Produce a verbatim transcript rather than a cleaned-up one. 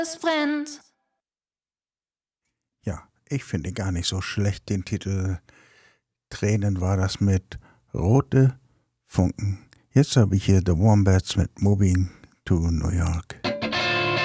es brennt. Ja, ich finde gar nicht so schlecht den Titel. Tränen war das mit Rote Funken. Jetzt habe ich hier The Wombats mit Moving to New York.